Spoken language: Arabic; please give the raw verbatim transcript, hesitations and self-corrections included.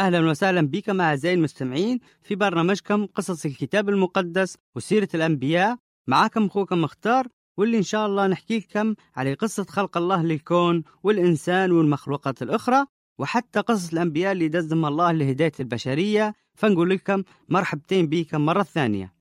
أهلا وسهلا بكم أعزائي المستمعين في برنامجكم قصص الكتاب المقدس وسيرة الأنبياء. معكم أخوكم مختار، واللي إن شاء الله نحكي لكم على قصة خلق الله للكون والإنسان والمخلوقات الأخرى، وحتى قصص الأنبياء اللي دزهم الله لهداية البشرية. فنقول لكم مرحبتين بكم مرة ثانية.